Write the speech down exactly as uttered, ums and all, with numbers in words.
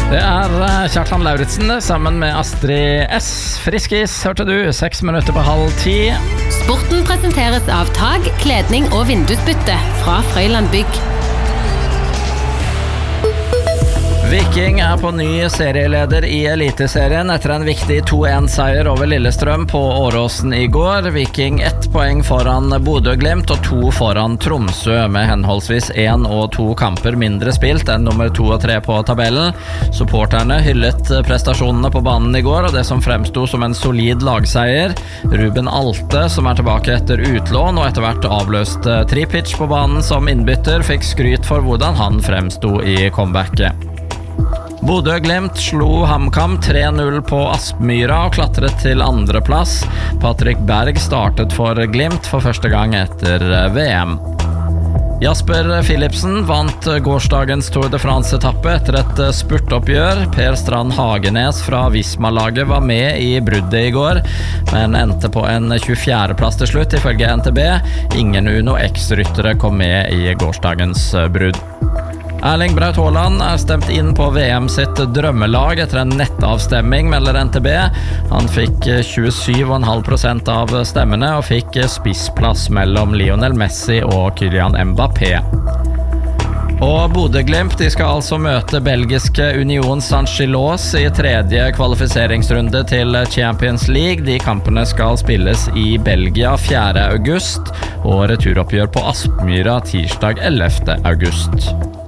Det er Kjartan Lauritsen sammen med Astrid S. Friskis, hørte du, seks minutter på halv ti. Sporten presenteres av Tag, kledning og vindusbytte fra Frøyland Bygg. Viking er på ny serieleder i Eliteserien etter en viktig to en seier over Lillestrøm på Åråsen i går. Viking ett poeng foran Bodø/Glimt og to foran Tromsø med henholdsvis en og to kamper mindre spilt enn nummer to og tre på tabellen. Supporterne hyllet prestasjonene på banen i går og det som fremstod som en solid lagseier. Ruben Alte, som er tilbake etter utlån og etter hvert avløst Tripic på banen som innbytter, fikk skryt for hvordan han fremstod i comebacket. Bodø/Glimt slo HamKam tre null på Aspmyra og klatret til andreplass. Patrick Berg startet for Glimt for første gang etter V M. Jasper Philipsen vant gårsdagens Tour de France-etappe etter et spurtoppgjør. Per Strand Hagenes fra Visma-laget var med i bruddet i går, men endte på en tjuefjerde plass til slutt ifølge N T B. Ingen Uno X-ryttere kom med i gårsdagens brudd. Erling Braut Haaland er stemt inn på V M sitt drømmelag etter en nettavstemming, melder N T B. Han fikk tjuesju komma fem prosent av stemmene og fikk spissplass mellom Lionel Messi og Kylian Mbappé. Og Bodø/Glimt, de skal altså møte belgiske Union Saint-Gilloise i tredje kvalifiseringsrunde til Champions League. De kampene skal spilles i Belgia fjerde august, og returoppgjør på Aspmyra tirsdag ellevte august.